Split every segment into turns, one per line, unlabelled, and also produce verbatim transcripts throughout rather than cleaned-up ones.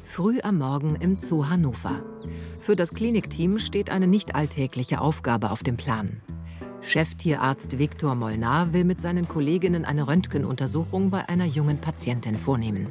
Früh am Morgen im Zoo Hannover. Für das Klinikteam steht eine nicht alltägliche Aufgabe auf dem Plan. Cheftierarzt Viktor Molnar will mit seinen Kolleginnen eine Röntgenuntersuchung bei einer jungen Patientin vornehmen.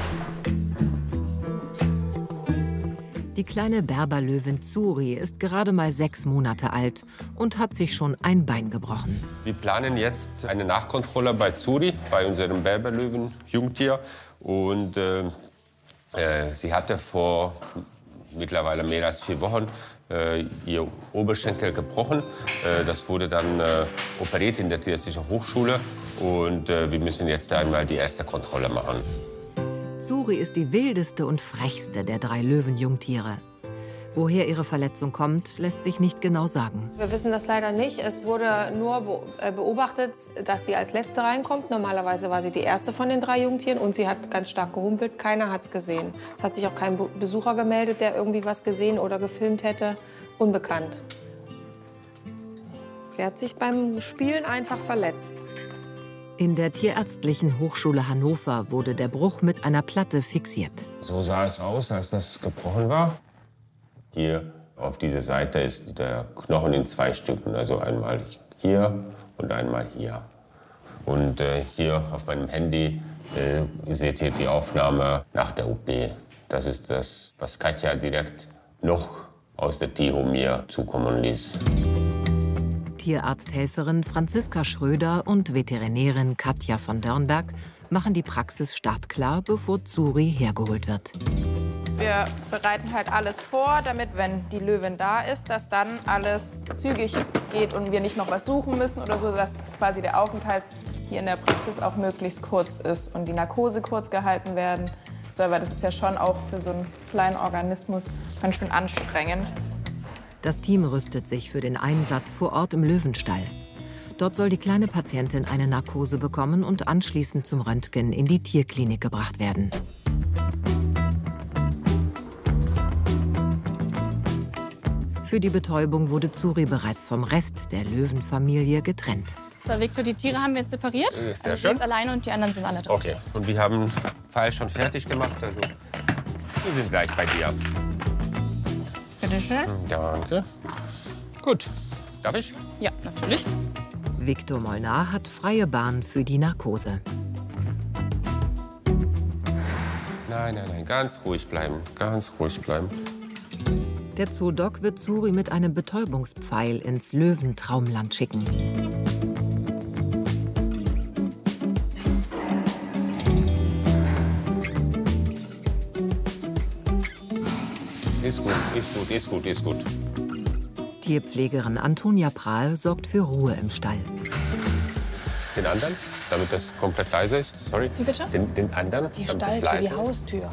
Die kleine Berberlöwin Zuri ist gerade mal sechs Monate alt und hat sich schon ein Bein gebrochen.
Wir planen jetzt eine Nachkontrolle bei Zuri, bei unserem Berberlöwen-Jungtier. Und äh, äh, sie hatte vor mittlerweile mehr als vier Wochen äh, ihr Oberschenkel gebrochen. Äh, das wurde dann äh, operiert in der Tierärztlichen Hochschule. Und äh, wir müssen jetzt einmal die erste Kontrolle machen.
Zuri ist die wildeste und frechste der drei Löwenjungtiere. Woher ihre Verletzung kommt, lässt sich nicht genau sagen.
Wir wissen das leider nicht. Es wurde nur beobachtet, dass sie als Letzte reinkommt. Normalerweise war sie die erste von den drei Jungtieren und sie hat ganz stark gehumpelt. Keiner hat es gesehen. Es hat sich auch kein Besucher gemeldet, der irgendwie was gesehen oder gefilmt hätte. Unbekannt. Sie hat sich beim Spielen einfach verletzt.
In der Tierärztlichen Hochschule Hannover wurde der Bruch mit einer Platte fixiert.
So sah es aus, als das gebrochen war. Hier auf dieser Seite ist der Knochen in zwei Stücken, also einmal hier und einmal hier. Und äh, hier auf meinem Handy äh, ihr seht ihr die Aufnahme nach der O P. Das ist das, was Katja direkt noch aus der T I H O mir zukommen ließ.
Tierarzthelferin Franziska Schröder und Veterinärin Katja von Dörnberg machen die Praxis startklar, bevor Zuri hergeholt wird.
Wir bereiten halt alles vor, damit, wenn die Löwin da ist, dass dann alles zügig geht und wir nicht noch was suchen müssen oder so, dass quasi der Aufenthalt hier in der Praxis auch möglichst kurz ist und die Narkose kurz gehalten werden soll, weil das ist ja schon auch für so einen kleinen Organismus ganz schön anstrengend.
Das Team rüstet sich für den Einsatz vor Ort im Löwenstall. Dort soll die kleine Patientin eine Narkose bekommen und anschließend zum Röntgen in die Tierklinik gebracht werden. Für die Betäubung wurde Zuri bereits vom Rest der Löwenfamilie getrennt.
So, Viktor, die Tiere haben wir jetzt separiert.
Sehr
also
schön.
sie ist alleine und die anderen sind alle draußen.
Okay, und wir haben den Pfeil schon fertig gemacht. Also wir sind gleich bei dir.
Bitte schön.
Danke. Gut. Darf ich?
Ja, natürlich.
Viktor Molnar hat freie Bahn für die Narkose.
Nein, nein, nein, ganz ruhig bleiben. Ganz ruhig bleiben.
Der Zoodoc wird Zuri mit einem Betäubungspfeil ins Löwentraumland schicken.
Ist gut, ist gut, ist gut, ist gut.
Tierpflegerin Antonia Prahl sorgt für Ruhe im Stall.
Den anderen, damit das komplett leise ist. Sorry.
Wie bitte?
Den, den anderen,
Die
damit das
Stalltür,
leise
die
ist.
Haustür.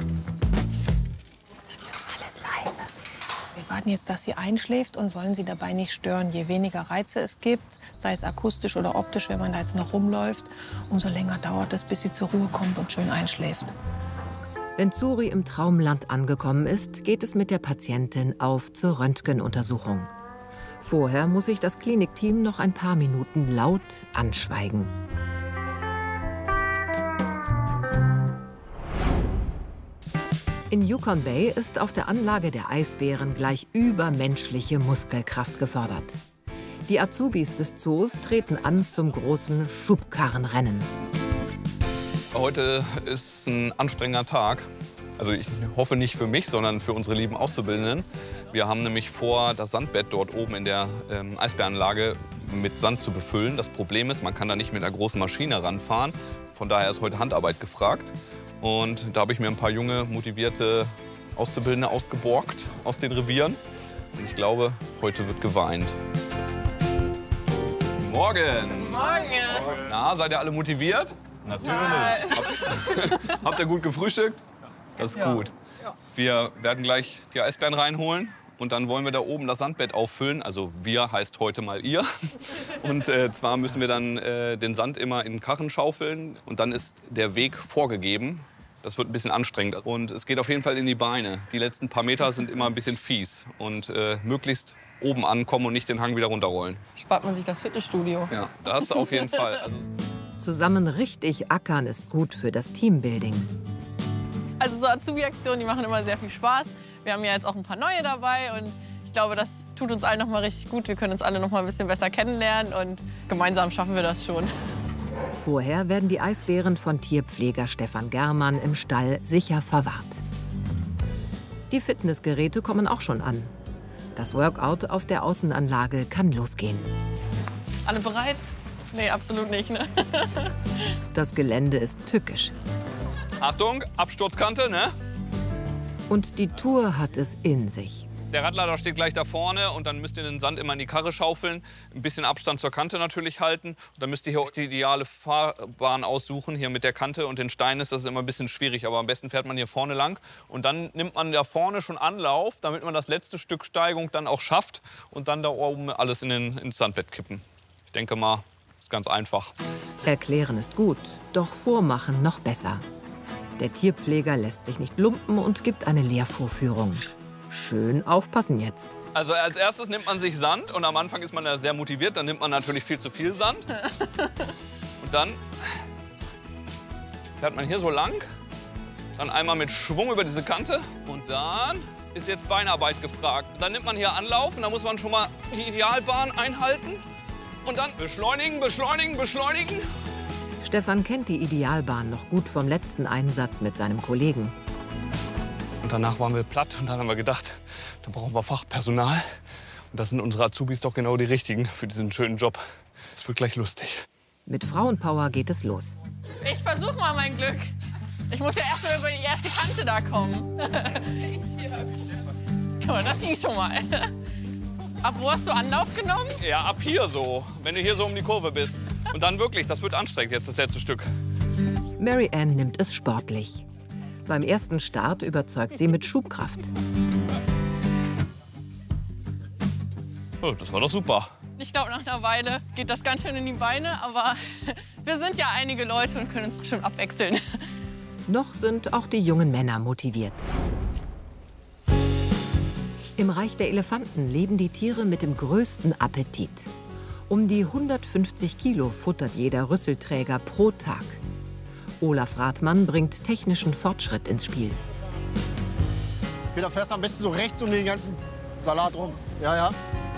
Das ist alles leise. Wir warten jetzt, dass sie einschläft und wollen sie dabei nicht stören. Je weniger Reize es gibt, sei es akustisch oder optisch, wenn man da jetzt noch rumläuft, umso länger dauert es, bis sie zur Ruhe kommt und schön einschläft.
Wenn Zuri im Traumland angekommen ist, geht es mit der Patientin auf zur Röntgenuntersuchung. Vorher muss sich das Klinikteam noch ein paar Minuten laut anschweigen. In Yukon Bay ist auf der Anlage der Eisbären gleich übermenschliche Muskelkraft gefordert. Die Azubis des Zoos treten an zum großen Schubkarrenrennen.
Heute ist ein anstrengender Tag. Also ich hoffe nicht für mich, sondern für unsere lieben Auszubildenden. Wir haben nämlich vor, das Sandbett dort oben in der ähm, Eisbärenanlage mit Sand zu befüllen. Das Problem ist, man kann da nicht mit einer großen Maschine ranfahren. Von daher ist heute Handarbeit gefragt. Und da habe ich mir ein paar junge, motivierte Auszubildende ausgeborgt aus den Revieren. Und ich glaube, heute wird geweint. Morgen!
Morgen!
Na, seid ihr alle motiviert?
Natürlich.
Habt, habt ihr gut gefrühstückt? Das ist gut. Wir werden gleich die Eisbären reinholen und dann wollen wir da oben das Sandbett auffüllen. Also wir heißt heute mal ihr. Und äh, zwar müssen wir dann äh, den Sand immer in den Karren schaufeln und dann ist der Weg vorgegeben. Das wird ein bisschen anstrengend und es geht auf jeden Fall in die Beine. Die letzten paar Meter sind immer ein bisschen fies und äh, möglichst oben ankommen und nicht den Hang wieder runterrollen.
Spart man sich das Fitnessstudio.
Ja, das auf jeden Fall. Also
Zusammen richtig ackern ist gut für das Teambuilding.
Also so Azubi-Aktionen, die machen immer sehr viel Spaß. Wir haben ja jetzt auch ein paar neue dabei und ich glaube, das tut uns allen noch mal richtig gut. Wir können uns alle noch mal ein bisschen besser kennenlernen und gemeinsam schaffen wir das schon.
Vorher werden die Eisbären von Tierpfleger Stefan Germann im Stall sicher verwahrt. Die Fitnessgeräte kommen auch schon an. Das Workout auf der Außenanlage kann losgehen.
Alle bereit? Nee, absolut nicht, ne?
Das Gelände ist tückisch.
Achtung, Absturzkante, ne?
Und die Tour hat es in sich.
Der Radlader steht gleich da vorne und dann müsst ihr den Sand immer in die Karre schaufeln. Ein bisschen Abstand zur Kante natürlich halten. Und dann müsst ihr hier auch die ideale Fahrbahn aussuchen. Hier mit der Kante und den Steinen ist das immer ein bisschen schwierig. Aber am besten fährt man hier vorne lang. Und dann nimmt man da vorne schon Anlauf, damit man das letzte Stück Steigung dann auch schafft. Und dann da oben alles in den, ins Sandbett kippen. Ich denke mal, ist ganz einfach.
Erklären ist gut, doch vormachen noch besser. Der Tierpfleger lässt sich nicht lumpen und gibt eine Lehrvorführung. Schön aufpassen jetzt.
Also als erstes nimmt man sich Sand und am Anfang ist man ja sehr motiviert. Dann nimmt man natürlich viel zu viel Sand. Und dann fährt man hier so lang. Dann einmal mit Schwung über diese Kante. Und dann ist jetzt Beinarbeit gefragt. Dann nimmt man hier Anlauf und dann muss man schon mal die Idealbahn einhalten. Und dann beschleunigen, beschleunigen, beschleunigen.
Stefan kennt die Idealbahn noch gut vom letzten Einsatz mit seinem Kollegen.
Und danach waren wir platt und dann haben wir gedacht, dann brauchen wir Fachpersonal. Und das sind unsere Azubis doch genau die richtigen für diesen schönen Job. Es wird gleich lustig.
Mit Frauenpower geht es los.
Ich versuche mal mein Glück. Ich muss ja erst mal über die erste Kante da kommen. Guck mal, das ging schon mal. Ab wo hast du Anlauf genommen?
Ja, ab hier so, wenn du hier so um die Kurve bist. Und dann wirklich, das wird anstrengend jetzt, das letzte Stück.
Mary Ann nimmt es sportlich. Beim ersten Start überzeugt sie mit Schubkraft.
Oh, das war doch super.
Ich glaube, nach einer Weile geht das ganz schön in die Beine, aber wir sind ja einige Leute und können uns bestimmt abwechseln.
Noch sind auch die jungen Männer motiviert. Im Reich der Elefanten leben die Tiere mit dem größten Appetit. Um die hundertfünfzig Kilo futtert jeder Rüsselträger pro Tag. Olaf Rathmann bringt technischen Fortschritt ins Spiel.
Peter, fährst am besten so rechts um den ganzen Salat rum. Ja, ja.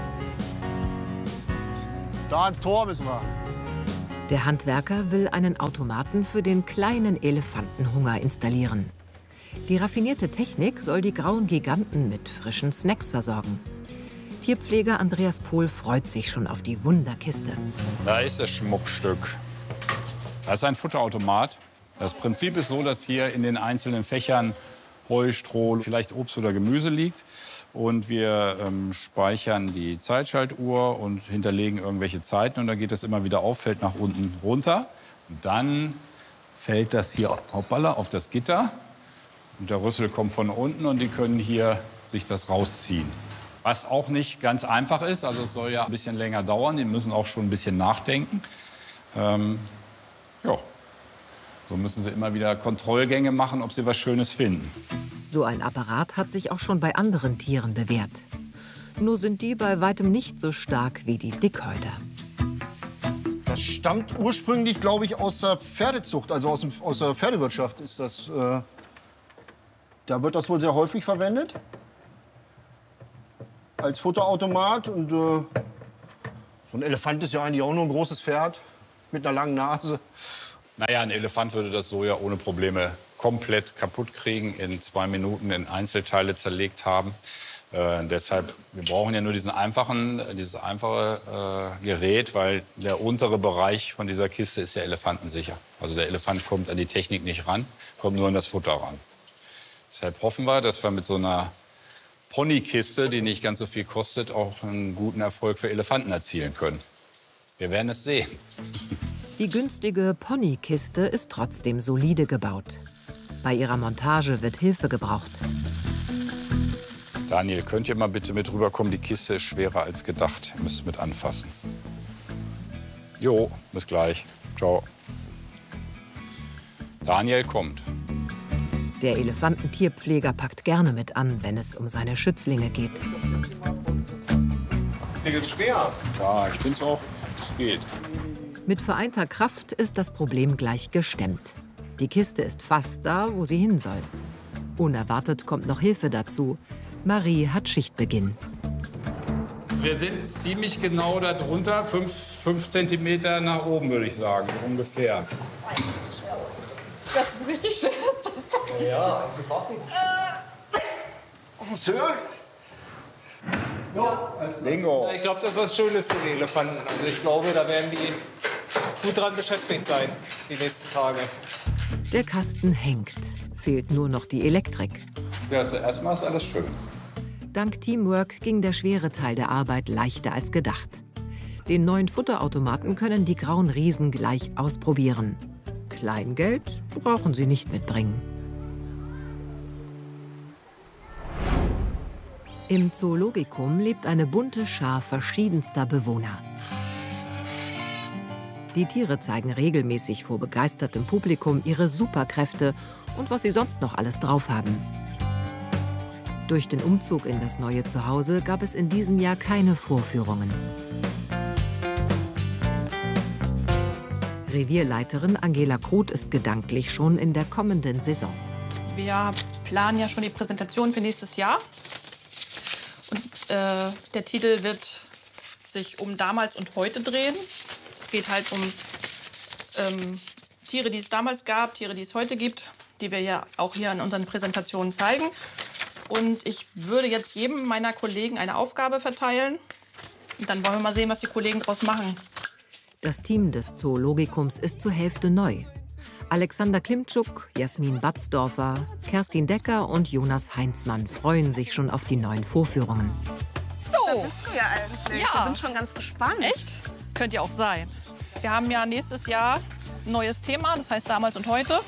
Da ans Tor müssen wir.
Der Handwerker will einen Automaten für den kleinen Elefantenhunger installieren. Die raffinierte Technik soll die grauen Giganten mit frischen Snacks versorgen. Tierpfleger Andreas Pohl freut sich schon auf die Wunderkiste.
Da ist das Schmuckstück. Das ist ein Futterautomat. Das Prinzip ist so, dass hier in den einzelnen Fächern Heu, Stroh, vielleicht Obst oder Gemüse liegt. Und wir ähm, speichern die Zeitschaltuhr und hinterlegen irgendwelche Zeiten. Und dann geht das immer wieder auf, fällt nach unten runter. Und dann fällt das hier hoppala, auf das Gitter. Und der Rüssel kommt von unten und die können hier sich das rausziehen. Was auch nicht ganz einfach ist, also es soll ja ein bisschen länger dauern. Die müssen auch schon ein bisschen nachdenken. Ähm, ja. So müssen sie immer wieder Kontrollgänge machen, ob sie was Schönes finden.
So ein Apparat hat sich auch schon bei anderen Tieren bewährt. Nur sind die bei weitem nicht so stark wie die Dickhäuter.
Das stammt ursprünglich, glaube ich, aus der Pferdezucht, also aus, dem, aus der Pferdewirtschaft. Ist das, äh, da wird das wohl sehr häufig verwendet. Als Futterautomat. Und, äh, so ein Elefant ist ja eigentlich auch nur ein großes Pferd mit einer langen Nase.
Naja, ein Elefant würde das so ja ohne Probleme komplett kaputt kriegen, in zwei Minuten in Einzelteile zerlegt haben. Äh, deshalb, wir brauchen ja nur diesen einfachen, dieses einfache äh, Gerät, weil der untere Bereich von dieser Kiste ist ja elefantensicher. Also der Elefant kommt an die Technik nicht ran, kommt nur an das Futter ran. Deshalb hoffen wir, dass wir mit so einer Ponykiste, die nicht ganz so viel kostet, auch einen guten Erfolg für Elefanten erzielen können. Wir werden es sehen.
Die günstige Ponykiste ist trotzdem solide gebaut. Bei ihrer Montage wird Hilfe gebraucht.
Daniel, könnt ihr mal bitte mit rüberkommen? Die Kiste ist schwerer als gedacht. Ihr müsst mit anfassen. Jo, bis gleich. Ciao. Daniel kommt.
Der Elefantentierpfleger packt gerne mit an, wenn es um seine Schützlinge geht.
Mir geht's schwer.
Ja, ich finde es auch. Es geht.
Mit vereinter Kraft ist das Problem gleich gestemmt. Die Kiste ist fast da, wo sie hin soll. Unerwartet kommt noch Hilfe dazu. Marie hat Schichtbeginn.
Wir sind ziemlich genau darunter, fünf, fünf Zentimeter nach oben, würde ich sagen, ungefähr.
Das ist richtig schwer.
Ja, gefassen.
Was höher?
Ja. Bingo. Ich glaube, das ist was Schönes für die Elefanten. Also ich glaube, da werden die gut dran beschäftigt sein, die nächsten Tage.
Der Kasten hängt. Fehlt nur noch die Elektrik.
Ja, also erstmal ist alles schön.
Dank Teamwork ging der schwere Teil der Arbeit leichter als gedacht. Den neuen Futterautomaten können die grauen Riesen gleich ausprobieren. Kleingeld brauchen sie nicht mitbringen. Im Zoologikum lebt eine bunte Schar verschiedenster Bewohner. Die Tiere zeigen regelmäßig vor begeistertem Publikum ihre Superkräfte und was sie sonst noch alles drauf haben. Durch den Umzug in das neue Zuhause gab es in diesem Jahr keine Vorführungen. Revierleiterin Angela Kruth ist gedanklich schon in der kommenden Saison.
Wir planen ja schon die Präsentation für nächstes Jahr. Und äh, der Titel wird sich um damals und heute drehen. Es geht halt um ähm, Tiere, die es damals gab, Tiere, die es heute gibt, die wir ja auch hier in unseren Präsentationen zeigen. Und ich würde jetzt jedem meiner Kollegen eine Aufgabe verteilen. Und dann wollen wir mal sehen, was die Kollegen daraus machen.
Das Team des Zoologikums ist zur Hälfte neu. Alexander Klimczuk, Jasmin Batzdorfer, Kerstin Decker und Jonas Heinzmann freuen sich schon auf die neuen Vorführungen.
So, da bist du ja endlich.
Ja.
Wir sind schon ganz gespannt.
Echt? Könnte ja auch sein. Wir haben ja nächstes Jahr ein neues Thema, das heißt damals und heute.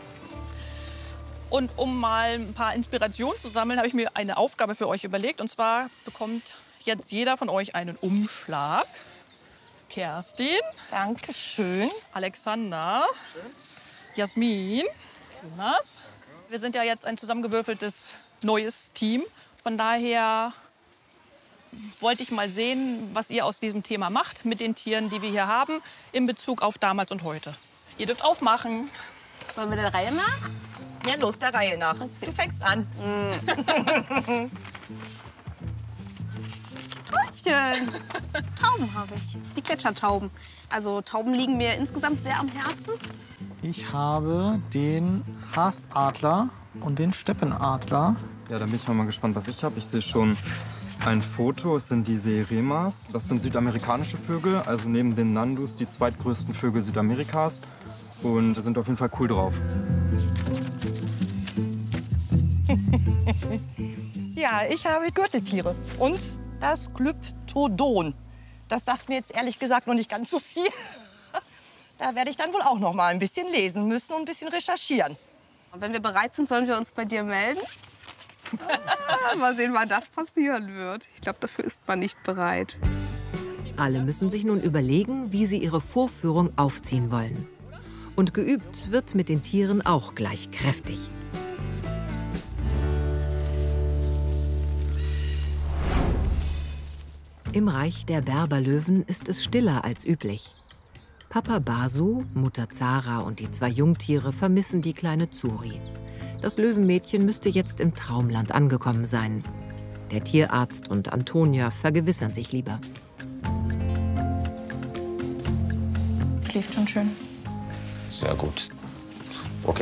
Und um mal ein paar Inspirationen zu sammeln, habe ich mir eine Aufgabe für euch überlegt. Und zwar bekommt jetzt jeder von euch einen Umschlag. Kerstin.
Dankeschön.
Alexander. Jasmin. Jonas. Wir sind ja jetzt ein zusammengewürfeltes neues Team. Von daher wollte ich mal sehen, was ihr aus diesem Thema macht mit den Tieren, die wir hier haben, in Bezug auf damals und heute. Ihr dürft aufmachen.
Wollen wir der Reihe nach?
Ja, los, der Reihe nach. Du fängst an.
Täubchen. Tauben habe ich. Die Gletschertauben. Also Tauben liegen mir insgesamt sehr am Herzen.
Ich habe den Harstadler und den Steppenadler.
Ja, dann bin ich mal gespannt, was ich habe. Ich sehe schon ein Foto. Es sind die Seeremas. Das sind südamerikanische Vögel, also neben den Nandus die zweitgrößten Vögel Südamerikas. Und sind auf jeden Fall cool drauf.
Ja, ich habe Gürteltiere und das Glyptodon. Das sagt mir jetzt ehrlich gesagt noch nicht ganz so viel. Da werde ich dann wohl auch noch mal ein bisschen lesen müssen und ein bisschen recherchieren.
Und wenn wir bereit sind, sollen wir uns bei dir melden? Mal sehen, wann das passieren wird. Ich glaube, dafür ist man nicht bereit.
Alle müssen sich nun überlegen, wie sie ihre Vorführung aufziehen wollen. Und geübt wird mit den Tieren auch gleich kräftig. Im Reich der Berberlöwen ist es stiller als üblich. Papa Basu, Mutter Zara und die zwei Jungtiere vermissen die kleine Zuri. Das Löwenmädchen müsste jetzt im Traumland angekommen sein. Der Tierarzt und Antonia vergewissern sich lieber.
Schläft schon schön.
Sehr gut. Okay.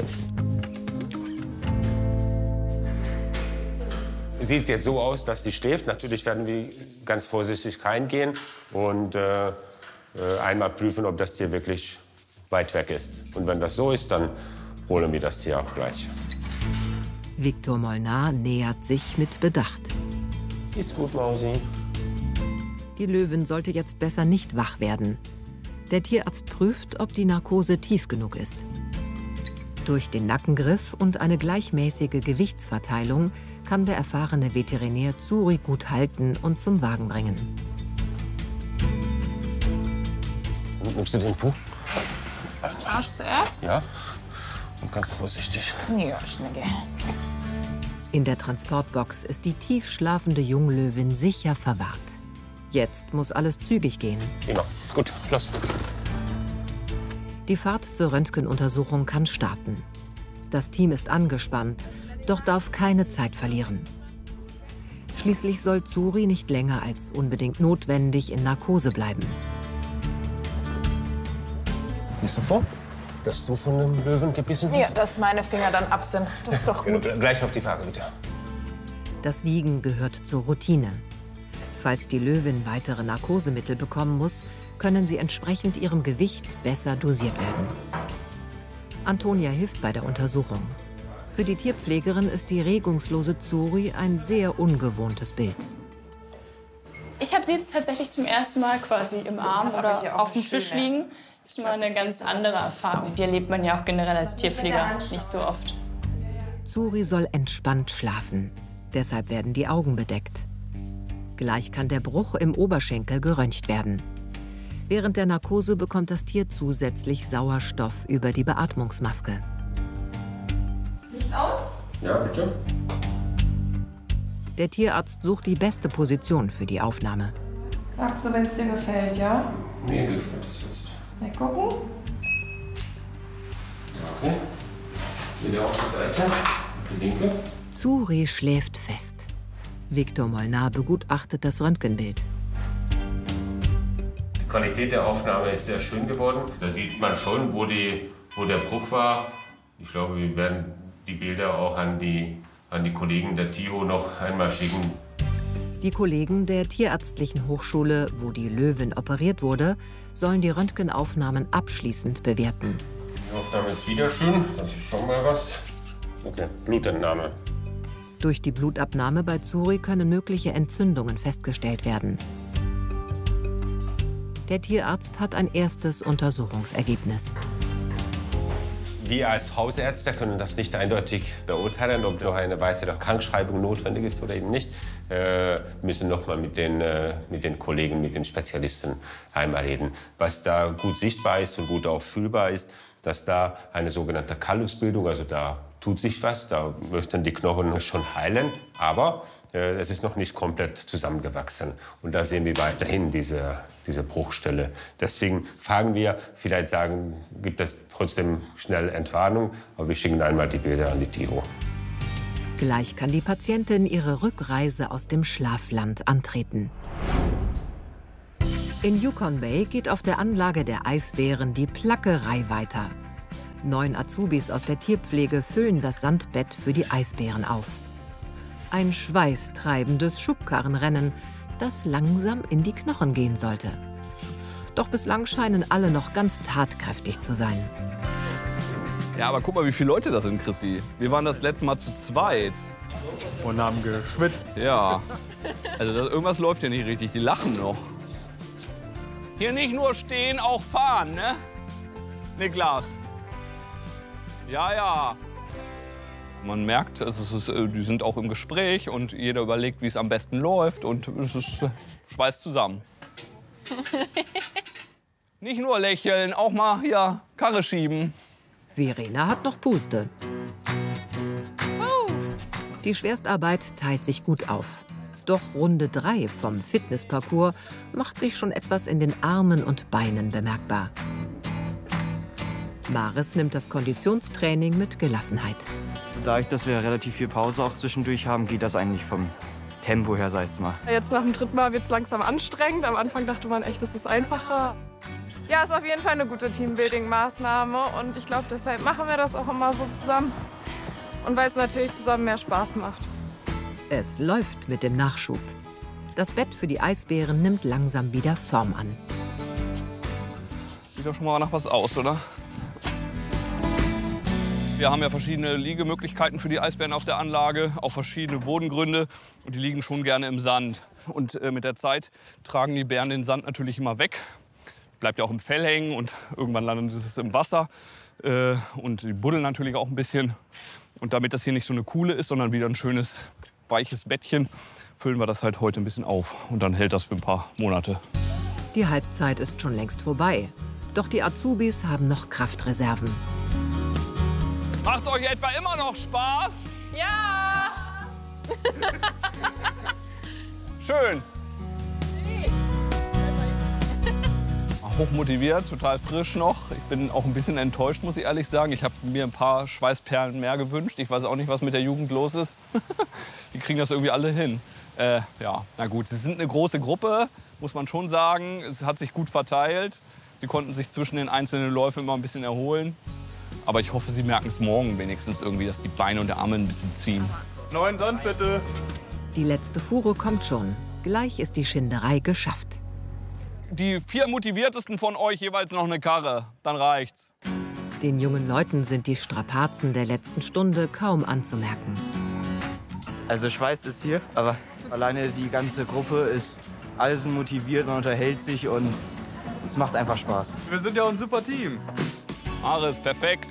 Sieht jetzt so aus, dass sie schläft. Natürlich werden wir ganz vorsichtig reingehen und äh, einmal prüfen, ob das Tier wirklich weit weg ist. Und wenn das so ist, dann holen wir das Tier auch gleich.
Viktor Molnar nähert sich mit Bedacht.
Ist gut, Mausi.
Die Löwin sollte jetzt besser nicht wach werden. Der Tierarzt prüft, ob die Narkose tief genug ist. Durch den Nackengriff und eine gleichmäßige Gewichtsverteilung kann der erfahrene Veterinär Zuri gut halten und zum Wagen bringen.
Nimmst du den Po?
Arsch zuerst?
Ja. Und ganz vorsichtig.
Ja, schnell.
In der Transportbox ist die tief schlafende Junglöwin sicher verwahrt. Jetzt muss alles zügig gehen.
Genau. Gut, los.
Die Fahrt zur Röntgenuntersuchung kann starten. Das Team ist angespannt, doch darf keine Zeit verlieren. Schließlich soll Zuri nicht länger als unbedingt notwendig in Narkose bleiben.
Liest du vor, dass du von dem Löwen gebissen
Ja,
bist?
dass meine Finger dann ab sind. Das ist doch gut.
Gleich auf die Frage, bitte.
Das Wiegen gehört zur Routine. Falls die Löwin weitere Narkosemittel bekommen muss, können sie entsprechend ihrem Gewicht besser dosiert werden. Antonia hilft bei der Untersuchung. Für die Tierpflegerin ist die regungslose Zuri ein sehr ungewohntes Bild.
Ich habe sie jetzt tatsächlich zum ersten Mal quasi im Arm oder auf dem Tisch liegen. Das ist mal eine ganz andere Erfahrung. Die erlebt man ja auch generell als Tierpfleger nicht so oft.
Zuri soll entspannt schlafen. Deshalb werden die Augen bedeckt. Gleich kann der Bruch im Oberschenkel geröntgt werden. Während der Narkose bekommt das Tier zusätzlich Sauerstoff über die Beatmungsmaske.
Licht aus?
Ja, bitte.
Der Tierarzt sucht die beste Position für die Aufnahme.
Sagst du, wenn es dir gefällt, ja?
Mir gefällt es jetzt.
Weggucken.
Okay. Wieder auf die Seite. Die linke.
Zuri schläft fest. Viktor Molnar begutachtet das Röntgenbild.
Die Qualität der Aufnahme ist sehr schön geworden. Da sieht man schon, wo, die, wo der Bruch war. Ich glaube, wir werden die Bilder auch an die, an die Kollegen der T I H O noch einmal schicken.
Die Kollegen der Tierärztlichen Hochschule, wo die Löwin operiert wurde, sollen die Röntgenaufnahmen abschließend bewerten.
Die Aufnahme ist wieder schön. Das ist schon mal was. Okay, Blutentnahme.
Durch die Blutabnahme bei Zuri können mögliche Entzündungen festgestellt werden. Der Tierarzt hat ein erstes Untersuchungsergebnis.
Wir als Hausärzte können das nicht eindeutig beurteilen, ob noch eine weitere Krankschreibung notwendig ist oder eben nicht. Wir müssen noch mal mit den, mit den Kollegen, mit den Spezialisten einmal reden. Was da gut sichtbar ist und gut auch fühlbar ist, dass da eine sogenannte Kallusbildung, also da tut sich was, da möchten die Knochen schon heilen, aber äh, es ist noch nicht komplett zusammengewachsen. Und da sehen wir weiterhin diese, diese Bruchstelle. Deswegen fragen wir, vielleicht sagen, gibt es trotzdem schnell Entwarnung, aber wir schicken einmal die Bilder an die T I H O.
Gleich kann die Patientin ihre Rückreise aus dem Schlafland antreten. In Yukon Bay geht auf der Anlage der Eisbären die Plackerei weiter. Neun Azubis aus der Tierpflege füllen das Sandbett für die Eisbären auf. Ein schweißtreibendes Schubkarrenrennen, das langsam in die Knochen gehen sollte. Doch bislang scheinen alle noch ganz tatkräftig zu sein.
Ja, aber guck mal, wie viele Leute das sind, Christi. Wir waren das letzte Mal zu zweit.
Und haben geschwitzt.
Ja. Also das, irgendwas läuft ja nicht richtig. Die lachen noch. Hier nicht nur stehen, auch fahren, ne? Niklas. Ja, ja. Man merkt, es ist, die sind auch im Gespräch und jeder überlegt, wie es am besten läuft und es ist schweißt zusammen. Nicht nur lächeln, auch mal hier Karre schieben.
Verena hat noch Puste. Die Schwerstarbeit teilt sich gut auf. Doch Runde drei vom Fitnessparcours macht sich schon etwas in den Armen und Beinen bemerkbar. Maris nimmt das Konditionstraining mit Gelassenheit.
Dadurch, dass wir relativ viel Pause auch zwischendurch haben, geht das eigentlich vom Tempo her, sag ich mal.
Jetzt nach dem dritten Mal wird es langsam anstrengend. Am Anfang dachte man echt, das ist einfacher. Ja, ist auf jeden Fall eine gute Teambuilding-Maßnahme. Und ich glaube, deshalb machen wir das auch immer so zusammen. Und weil es natürlich zusammen mehr Spaß macht.
Es läuft mit dem Nachschub. Das Bett für die Eisbären nimmt langsam wieder Form an.
Sieht doch schon mal nach was aus, oder? Wir haben ja verschiedene Liegemöglichkeiten für die Eisbären auf der Anlage, auch verschiedene Bodengründe. Und die liegen schon gerne im Sand. Und äh, mit der Zeit tragen die Bären den Sand natürlich immer weg. Bleibt ja auch im Fell hängen und irgendwann landet es im Wasser. Äh, und die buddeln natürlich auch ein bisschen. Und damit das hier nicht so eine Kuhle ist, sondern wieder ein schönes, weiches Bettchen, füllen wir das halt heute ein bisschen auf. Und dann hält das für ein paar Monate.
Die Halbzeit ist schon längst vorbei. Doch die Azubis haben noch Kraftreserven.
Macht's euch etwa immer noch Spaß?
Ja!
Schön. hochmotiviert, total frisch noch. Ich bin auch ein bisschen enttäuscht, muss ich ehrlich sagen. Ich habe mir ein paar Schweißperlen mehr gewünscht. Ich weiß auch nicht, was mit der Jugend los ist. Die kriegen das irgendwie alle hin. Äh, ja, na gut, sie sind eine große Gruppe, muss man schon sagen. Es hat sich gut verteilt. Sie konnten sich zwischen den einzelnen Läufen immer ein bisschen erholen. Aber ich hoffe, sie merken es morgen wenigstens irgendwie, dass die Beine und die Arme ein bisschen ziehen.
Neuen Sand bitte.
Die letzte Fuhre kommt schon. Gleich ist die Schinderei geschafft.
Die vier motiviertesten von euch jeweils noch eine Karre. Dann reicht's.
Den jungen Leuten sind die Strapazen der letzten Stunde kaum anzumerken.
Also Schweiß ist hier, aber alleine die ganze Gruppe ist alles motiviert, man unterhält sich und es macht einfach Spaß.
Wir sind ja ein super Team.
Aris, perfekt.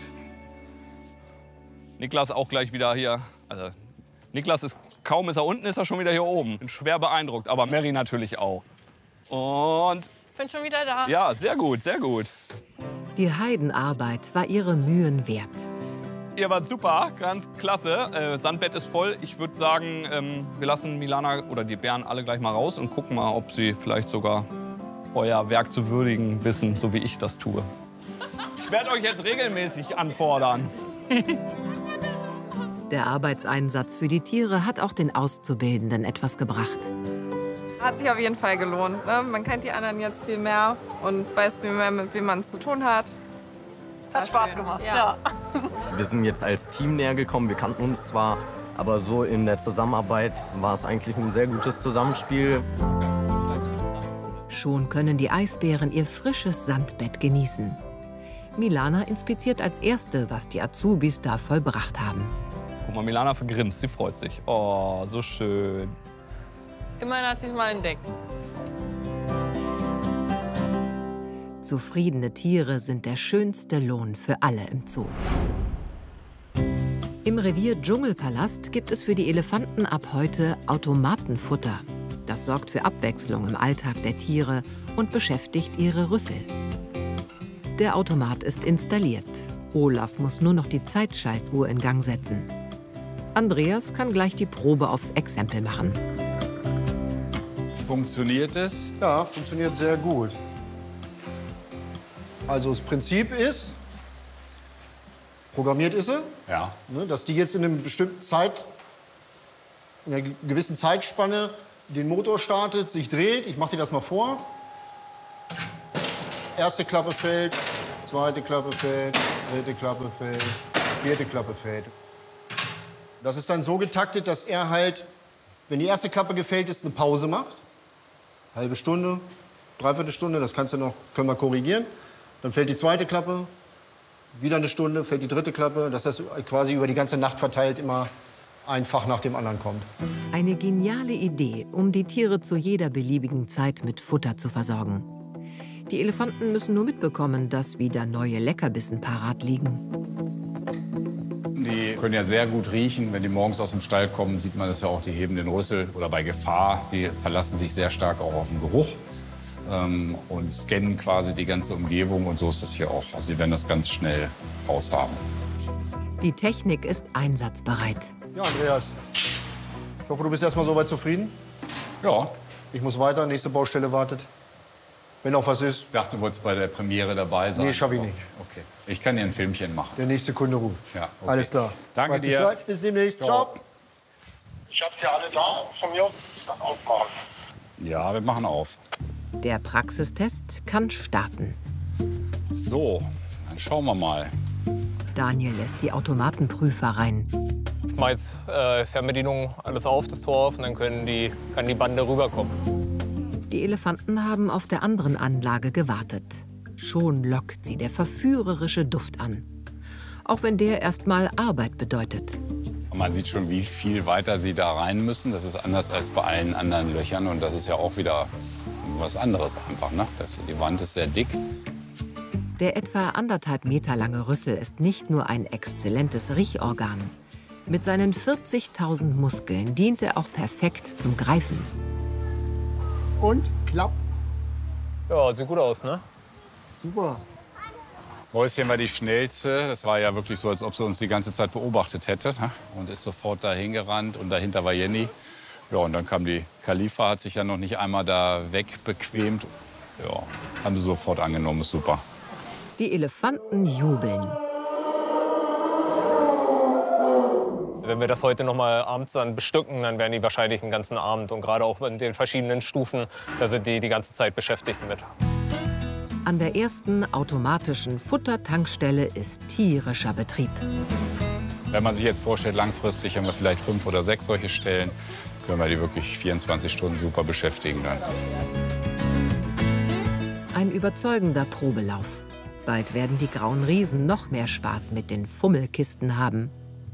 Niklas auch gleich wieder hier. Also, Niklas ist, kaum ist er unten, ist er schon wieder hier oben. Bin schwer beeindruckt, aber Mary natürlich auch. Und
Ich bin schon wieder da.
ja, sehr gut, sehr gut.
Die Heidenarbeit war ihre Mühen wert.
Ihr wart super, ganz klasse. Äh, Sandbett ist voll. Ich würde sagen, ähm, wir lassen Milana oder die Bären alle gleich mal raus und gucken mal, ob sie vielleicht sogar euer Werk zu würdigen wissen, so wie ich das tue. Ich werde euch jetzt regelmäßig anfordern.
Der Arbeitseinsatz für die Tiere hat auch den Auszubildenden etwas gebracht.
Hat sich auf jeden Fall gelohnt. Ne? Man kennt die anderen jetzt viel mehr und weiß viel mehr, mit wem man es zu tun hat.
Hat Spaß gemacht,
ja.
ja.
Wir sind jetzt als Team näher gekommen, wir kannten uns zwar, aber so in der Zusammenarbeit war es eigentlich ein sehr gutes Zusammenspiel.
Schon können die Eisbären ihr frisches Sandbett genießen. Milana inspiziert als Erste, was die Azubis da vollbracht haben.
Guck mal, Milana vergrinst, sie freut sich. Oh, so schön.
Immerhin hat sie es mal entdeckt.
Zufriedene Tiere sind der schönste Lohn für alle im Zoo. Im Revier Dschungelpalast gibt es für die Elefanten ab heute Automatenfutter. Das sorgt für Abwechslung im Alltag der Tiere und beschäftigt ihre Rüssel. Der Automat ist installiert. Olaf muss nur noch die Zeitschaltuhr in Gang setzen. Andreas kann gleich die Probe aufs Exempel machen.
Funktioniert es?
Ja, funktioniert sehr gut. Also das Prinzip ist, programmiert ist sie,
Ja.
ne, dass die jetzt in einer bestimmten Zeit, in einer gewissen Zeitspanne den Motor startet, sich dreht. Ich mache dir das mal vor. Erste Klappe fällt, zweite Klappe fällt, dritte Klappe fällt, vierte Klappe fällt. Das ist dann so getaktet, dass er halt, wenn die erste Klappe gefällt ist, eine Pause macht. Halbe Stunde, dreiviertel Stunde, das kannst du noch, können wir korrigieren. Dann fällt die zweite Klappe, wieder eine Stunde, fällt die dritte Klappe, dass das quasi über die ganze Nacht verteilt immer ein Fach nach dem anderen kommt.
Eine geniale Idee, um die Tiere zu jeder beliebigen Zeit mit Futter zu versorgen. Die Elefanten müssen nur mitbekommen, dass wieder neue Leckerbissen parat liegen.
Die können ja sehr gut riechen. Wenn die morgens aus dem Stall kommen, sieht man das ja auch, die heben den Rüssel. Oder bei Gefahr, die verlassen sich sehr stark auch auf den Geruch ähm, und scannen quasi die ganze Umgebung. Und so ist das hier auch. Also sie werden das ganz schnell raushaben.
Die Technik ist einsatzbereit.
Ja, Andreas, ich hoffe, du bist erstmal soweit zufrieden.
Ja.
Ich muss weiter, nächste Baustelle wartet. Wenn auch was ist.
Ich dachte, du wolltest bei der Premiere dabei sein.
Nee, schaffe ich nicht.
Okay. Ich kann dir ein Filmchen machen.
Der nächste Kunde ruft.
Ja, okay.
Alles klar.
Danke
Weiß
dir.
Bescheid. Bis demnächst. Ciao.
Ciao.
Ich hab's ja alle da. Von mir aus das aufbauen.
Ja, wir machen auf.
Der Praxistest kann starten.
So, dann schauen wir mal.
Daniel lässt die Automatenprüfer rein.
Ich mache jetzt äh, Fernbedienung alles auf, das Tor auf, und dann können die, kann die Bande rüberkommen.
Die Elefanten haben auf der anderen Anlage gewartet. Schon lockt sie der verführerische Duft an. Auch wenn der erstmal Arbeit bedeutet.
Man sieht schon, wie viel weiter sie da rein müssen. Das ist anders als bei allen anderen Löchern. Und das ist ja auch wieder was anderes einfach. Ne? Das, die Wand ist sehr dick.
Der etwa anderthalb Meter lange Rüssel ist nicht nur ein exzellentes Riechorgan. Mit seinen vierzigtausend Muskeln dient er auch perfekt zum Greifen.
Und? Klappt?
Ja, sieht gut aus, ne?
Super.
Mäuschen war die schnellste. Das war ja wirklich so, als ob sie uns die ganze Zeit beobachtet hätte. Ne? Und ist sofort da hingerannt. Und dahinter war Jenny. Ja, und dann kam die Khalifa, hat sich ja noch nicht einmal da wegbequemt. Ja, haben sie sofort angenommen, ist super.
Die Elefanten jubeln.
Wenn wir das heute noch mal abends dann bestücken, dann werden die wahrscheinlich den ganzen Abend und gerade auch in den verschiedenen Stufen, da sind die die ganze Zeit beschäftigt mit.
An der ersten automatischen Futtertankstelle ist tierischer Betrieb.
Wenn man sich jetzt vorstellt, langfristig haben wir vielleicht fünf oder sechs solche Stellen, können wir die wirklich vierundzwanzig Stunden super beschäftigen dann.
Ein überzeugender Probelauf. Bald werden die grauen Riesen noch mehr Spaß mit den Fummelkisten haben.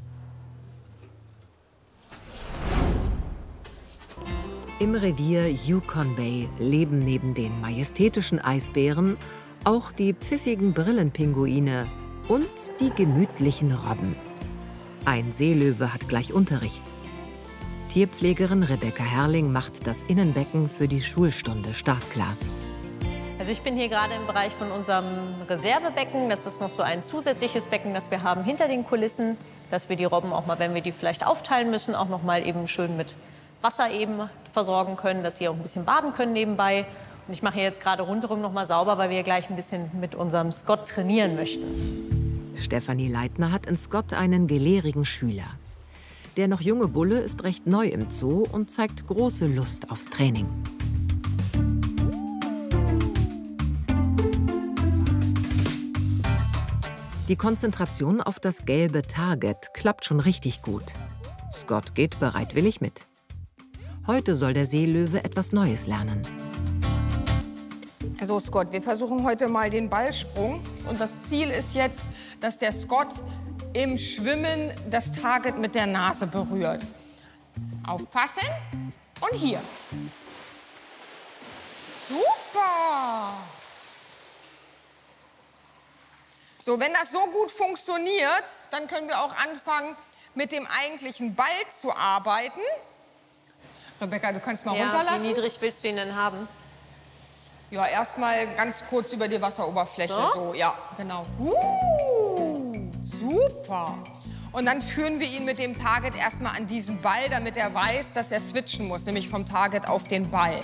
Im Revier Yukon Bay leben neben den majestätischen Eisbären auch die pfiffigen Brillenpinguine und die gemütlichen Robben. Ein Seelöwe hat gleich Unterricht. Tierpflegerin Rebecca Herrling macht das Innenbecken für die Schulstunde startklar.
Also ich bin hier gerade im Bereich von unserem Reservebecken. Das ist noch so ein zusätzliches Becken, das wir haben hinter den Kulissen, dass wir die Robben auch mal, wenn wir die vielleicht aufteilen müssen, auch noch mal eben schön mit Wasser eben versorgen können, dass sie auch ein bisschen baden können nebenbei. Und ich mache hier jetzt gerade rundherum noch mal sauber, weil wir gleich ein bisschen mit unserem Scott trainieren möchten.
Stefanie Leitner hat in Scott einen gelehrigen Schüler. Der noch junge Bulle ist recht neu im Zoo und zeigt große Lust aufs Training. Die Konzentration auf das gelbe Target klappt schon richtig gut. Scott geht bereitwillig mit. Heute soll der Seelöwe etwas Neues lernen.
So, Scott, wir versuchen heute mal den Ballsprung. Und das Ziel ist jetzt, dass der Scott im Schwimmen das Target mit der Nase berührt. Aufpassen. Und hier. Super! So, wenn das so gut funktioniert, dann können wir auch anfangen, mit dem eigentlichen Ball zu arbeiten. Rebecca, du kannst mal
ja,
runterlassen.
Wie niedrig willst du ihn denn haben?
Ja, erstmal ganz kurz über die Wasseroberfläche.
So?
So, ja, genau. Uh, super. Und dann führen wir ihn mit dem Target erstmal an diesen Ball, damit er weiß, dass er switchen muss, nämlich vom Target auf den Ball.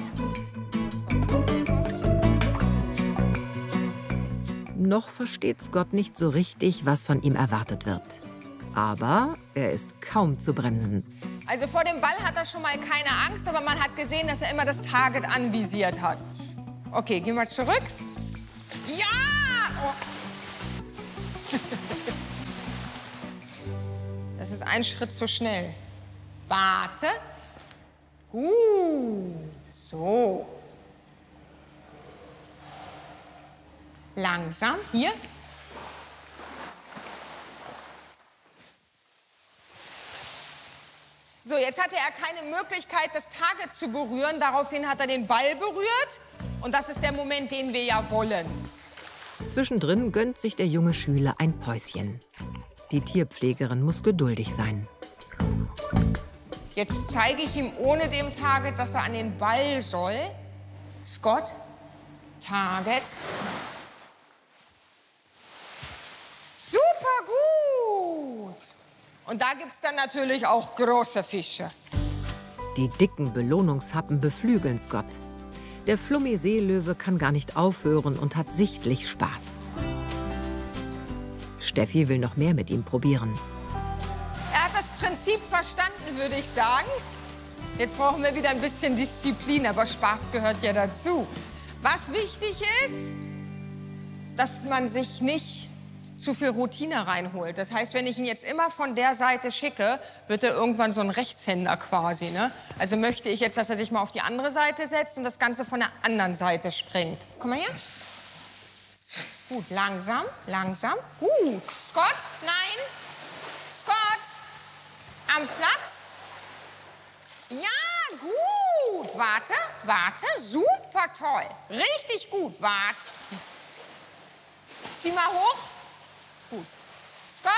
Noch versteht Scott nicht so richtig, was von ihm erwartet wird. Aber er ist kaum zu bremsen.
Also vor dem Ball hat er schon mal keine Angst, aber man hat gesehen, dass er immer das Target anvisiert hat. Okay, gehen wir zurück. Ja! Oh. Das ist ein Schritt zu schnell. Warte. Gut. So. Langsam. Hier. So, jetzt hatte er keine Möglichkeit, das Target zu berühren. Daraufhin hat er den Ball berührt. Und das ist der Moment, den wir ja wollen.
Zwischendrin gönnt sich der junge Schüler ein Päuschen. Die Tierpflegerin muss geduldig sein.
Jetzt zeige ich ihm ohne dem Target, dass er an den Ball soll. Scott, Target. Super gut! Und da gibt es dann natürlich auch große Fische.
Die dicken Belohnungshappen beflügeln Scott. Der Flummi-Seelöwe kann gar nicht aufhören und hat sichtlich Spaß. Steffi will noch mehr mit ihm probieren.
Er hat das Prinzip verstanden, würde ich sagen. Jetzt brauchen wir wieder ein bisschen Disziplin, aber Spaß gehört ja dazu. Was wichtig ist, dass man sich nicht zu viel Routine reinholt. Das heißt, wenn ich ihn jetzt immer von der Seite schicke, wird er irgendwann so ein Rechtshänder quasi. Ne? Also möchte ich jetzt, dass er sich mal auf die andere Seite setzt und das Ganze von der anderen Seite springt. Komm mal her. Gut, langsam, langsam. Gut. Scott, nein. Scott, am Platz. Ja, gut. Warte, warte. Super toll. Richtig gut. Warte. Zieh mal hoch. Gut. Scott?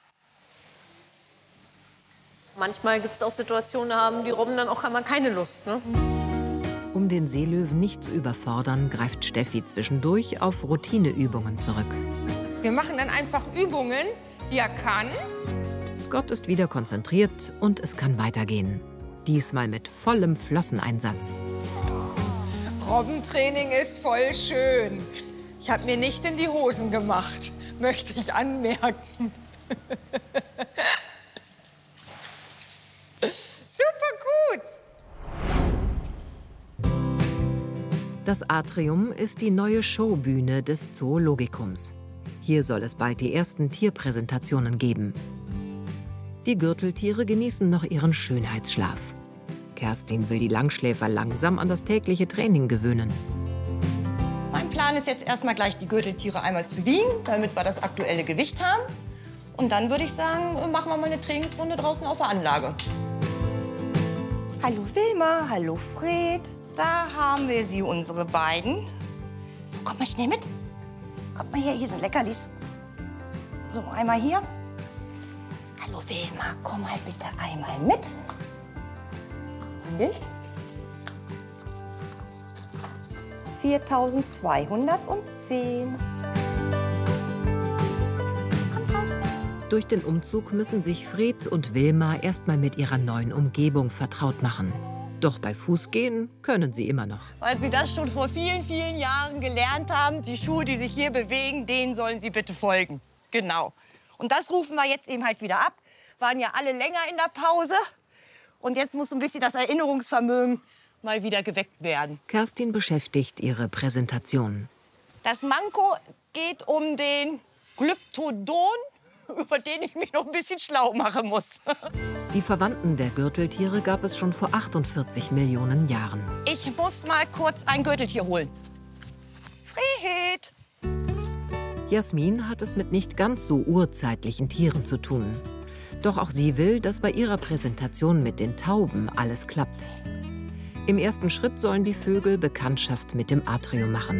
Manchmal gibt es auch Situationen, da haben die Robben dann auch einmal keine Lust. Ne?
Um den Seelöwen nicht zu überfordern, greift Steffi zwischendurch auf Routineübungen zurück.
Wir machen dann einfach Übungen, die er kann.
Scott ist wieder konzentriert und es kann weitergehen. Diesmal mit vollem Flosseneinsatz.
Robbentraining ist voll schön. Ich habe mir nicht in die Hosen gemacht, möchte ich anmerken. Super gut!
Das Atrium ist die neue Showbühne des Zoologikums. Hier soll es bald die ersten Tierpräsentationen geben. Die Gürteltiere genießen noch ihren Schönheitsschlaf. Kerstin will die Langschläfer langsam an das tägliche Training gewöhnen.
Mein Plan ist jetzt erstmal gleich die Gürteltiere einmal zu wiegen, damit wir das aktuelle Gewicht haben. Und dann würde ich sagen, machen wir mal eine Trainingsrunde draußen auf der Anlage. Hallo Wilma, hallo Fred. Da haben wir sie, unsere beiden. So, kommt mal schnell mit. Kommt mal hier, hier sind Leckerlis. So, einmal hier. Hallo Wilma, komm mal bitte einmal mit. viertausendzweihundertzehn.
Durch den Umzug müssen sich Fred und Wilma erstmal mit ihrer neuen Umgebung vertraut machen. Doch bei Fußgehen können sie immer noch.
Weil sie das schon vor vielen, vielen Jahren gelernt haben, die Schuhe, die sich hier bewegen, denen sollen sie bitte folgen. Genau. Und das rufen wir jetzt eben halt wieder ab. Waren ja alle länger in der Pause. Und jetzt muss ein bisschen das Erinnerungsvermögen mal wieder geweckt werden.
Kerstin beschäftigt ihre Präsentation.
Das Manko geht um den Glyptodon, über den ich mich noch ein bisschen schlau machen muss.
Die Verwandten der Gürteltiere gab es schon vor achtundvierzig Millionen Jahren.
Ich muss mal kurz ein Gürteltier holen. Fred!
Jasmin hat es mit nicht ganz so urzeitlichen Tieren zu tun. Doch auch sie will, dass bei ihrer Präsentation mit den Tauben alles klappt. Im ersten Schritt sollen die Vögel Bekanntschaft mit dem Atrium machen.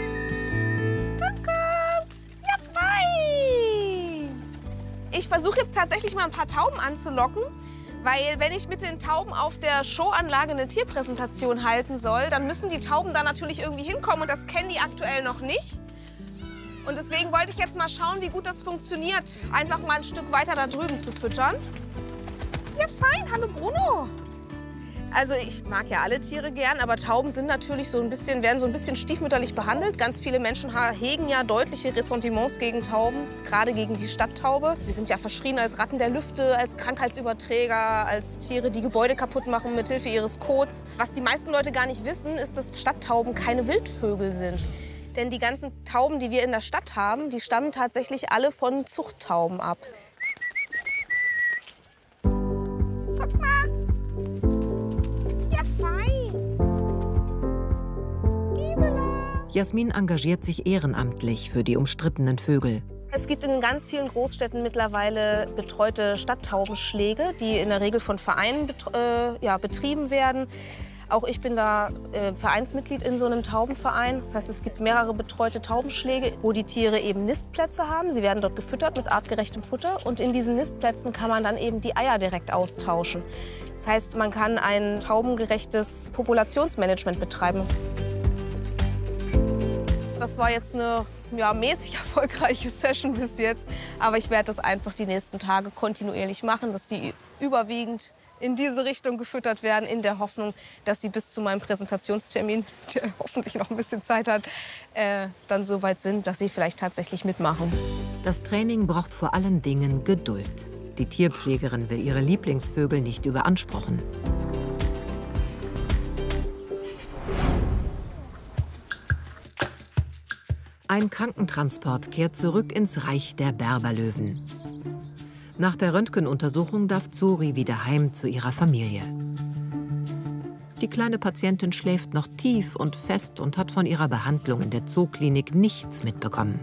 Ja, fein! Ich versuche jetzt tatsächlich mal ein paar Tauben anzulocken, weil wenn ich mit den Tauben auf der Showanlage eine Tierpräsentation halten soll, dann müssen die Tauben da natürlich irgendwie hinkommen und das kennen die aktuell noch nicht. Und deswegen wollte ich jetzt mal schauen, wie gut das funktioniert, einfach mal ein Stück weiter da drüben zu füttern. Ja, fein. Hallo, Bruno. Also ich mag ja alle Tiere gern, aber Tauben sind natürlich so ein bisschen, werden so ein bisschen stiefmütterlich behandelt. Ganz viele Menschen hegen ja deutliche Ressentiments gegen Tauben, gerade gegen die Stadttaube. Sie sind ja verschrien als Ratten der Lüfte, als Krankheitsüberträger, als Tiere, die Gebäude kaputt machen mithilfe ihres Kots. Was die meisten Leute gar nicht wissen, ist, dass Stadttauben keine Wildvögel sind. Denn die ganzen Tauben, die wir in der Stadt haben, die stammen tatsächlich alle von Zuchttauben ab. Guck mal. Ja, fein. Gisela.
Jasmin engagiert sich ehrenamtlich für die umstrittenen Vögel.
Es gibt in ganz vielen Großstädten mittlerweile betreute Stadttaubenschläge, die in der Regel von Vereinen äh, ja, betrieben werden. Auch ich bin da äh, Vereinsmitglied in so einem Taubenverein. Das heißt, es gibt mehrere betreute Taubenschläge, wo die Tiere eben Nistplätze haben. Sie werden dort gefüttert mit artgerechtem Futter. Und in diesen Nistplätzen kann man dann eben die Eier direkt austauschen. Das heißt, man kann ein taubengerechtes Populationsmanagement betreiben. Das war jetzt eine ja, mäßig erfolgreiche Session bis jetzt. Aber ich werde das einfach die nächsten Tage kontinuierlich machen, dass die überwiegend in diese Richtung gefüttert werden, in der Hoffnung, dass sie bis zu meinem Präsentationstermin, der hoffentlich noch ein bisschen Zeit hat, äh, dann so weit sind, dass sie vielleicht tatsächlich mitmachen.
Das Training braucht vor allen Dingen Geduld. Die Tierpflegerin will ihre Lieblingsvögel nicht überanspruchen. Ein Krankentransport kehrt zurück ins Reich der Berberlöwen. Nach der Röntgenuntersuchung darf Zuri wieder heim zu ihrer Familie. Die kleine Patientin schläft noch tief und fest und hat von ihrer Behandlung in der Zooklinik nichts mitbekommen.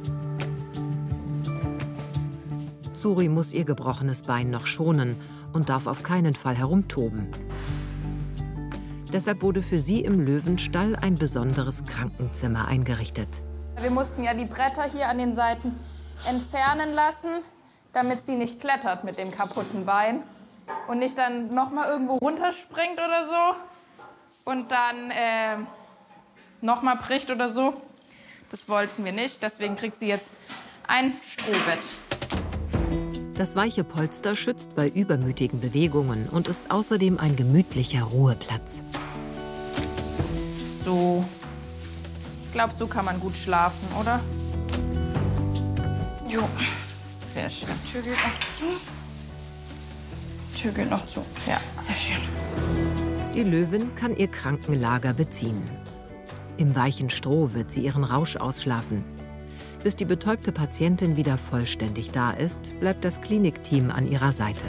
Zuri muss ihr gebrochenes Bein noch schonen und darf auf keinen Fall herumtoben. Deshalb wurde für sie im Löwenstall ein besonderes Krankenzimmer eingerichtet.
Wir mussten ja die Bretter hier an den Seiten entfernen lassen, damit sie nicht klettert mit dem kaputten Bein und nicht dann noch mal irgendwo runterspringt oder so und dann äh, noch mal bricht oder so. Das wollten wir nicht, deswegen kriegt sie jetzt ein Strohbett.
Das weiche Polster schützt bei übermütigen Bewegungen und ist außerdem ein gemütlicher Ruheplatz.
So, glaube, so kann man gut schlafen, oder? Jo, sehr schön. Tür geht noch zu. Tür geht noch zu. Ja, sehr schön.
Die Löwin kann ihr Krankenlager beziehen. Im weichen Stroh wird sie ihren Rausch ausschlafen. Bis die betäubte Patientin wieder vollständig da ist, bleibt das Klinikteam an ihrer Seite.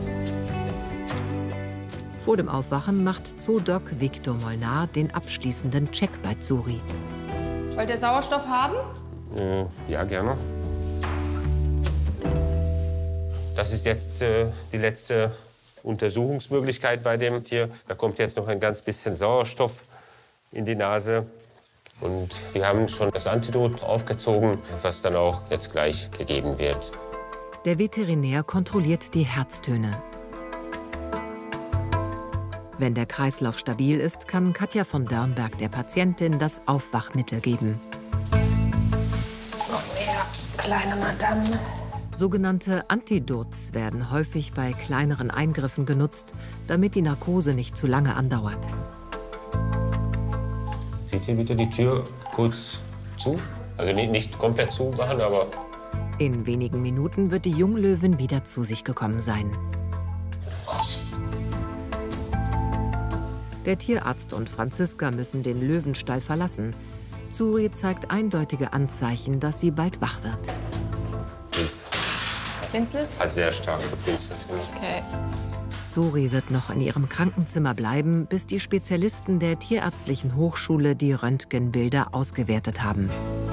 Vor dem Aufwachen macht Zoodoc Viktor Molnar den abschließenden Check bei Zuri.
Wollt ihr Sauerstoff haben?
Äh, ja, gerne. Das ist jetzt äh, die letzte Untersuchungsmöglichkeit bei dem Tier. Da kommt jetzt noch ein ganz bisschen Sauerstoff in die Nase. Und wir haben schon das Antidot aufgezogen, was dann auch jetzt gleich gegeben wird.
Der Veterinär kontrolliert die Herztöne. Wenn der Kreislauf stabil ist, kann Katja von Dörnberg der Patientin das Aufwachmittel geben.
Noch mehr, kleine Madame.
Sogenannte Antidots werden häufig bei kleineren Eingriffen genutzt, damit die Narkose nicht zu lange andauert.
Zieht ihr bitte die Tür kurz zu? Also nicht, nicht komplett zu machen, aber...
In wenigen Minuten wird die Junglöwin wieder zu sich gekommen sein. Der Tierarzt und Franziska müssen den Löwenstall verlassen. Zuri zeigt eindeutige Anzeichen, dass sie bald wach wird.
Pinselt.
Pinselt?
Hat sehr stark gepinselt.
Okay.
Zuri wird noch in ihrem Krankenzimmer bleiben, bis die Spezialisten der Tierärztlichen Hochschule die Röntgenbilder ausgewertet haben.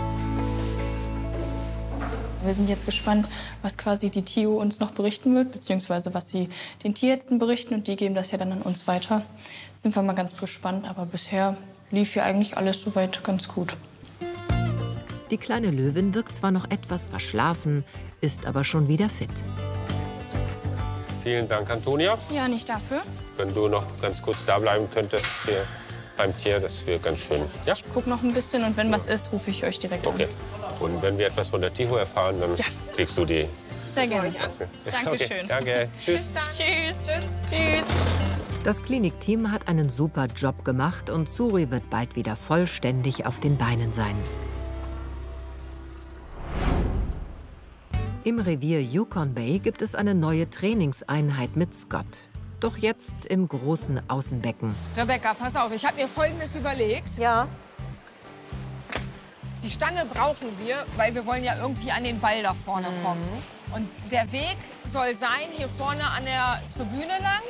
Wir sind jetzt gespannt, was quasi die T I O uns noch berichten wird, beziehungsweise was sie den Tierärzten berichten, und die geben das ja dann an uns weiter. Sind wir mal ganz gespannt, aber bisher lief ja eigentlich alles soweit ganz gut.
Die kleine Löwin wirkt zwar noch etwas verschlafen, ist aber schon wieder fit.
Vielen Dank, Antonia.
Ja, nicht dafür.
Wenn du noch ganz kurz da bleiben könntest hier beim Tier, das wäre ganz schön. Ja?
Ich gucke noch ein bisschen, und wenn was ist, rufe ich euch direkt
okay. an. Und wenn wir etwas von der T I O erfahren, dann ja. kriegst du die.
Sehr gerne. Dankeschön.
Okay. Danke. Tschüss.
Tschüss. Tschüss. Tschüss.
Das Klinikteam hat einen super Job gemacht und Zuri wird bald wieder vollständig auf den Beinen sein. Im Revier Yukon Bay gibt es eine neue Trainingseinheit mit Scott. Doch jetzt im großen Außenbecken.
Rebecca, pass auf, ich habe mir Folgendes überlegt.
Ja.
Die Stange brauchen wir, weil wir wollen ja irgendwie an den Ball da vorne kommen. Und der Weg soll sein, hier vorne an der Tribüne lang.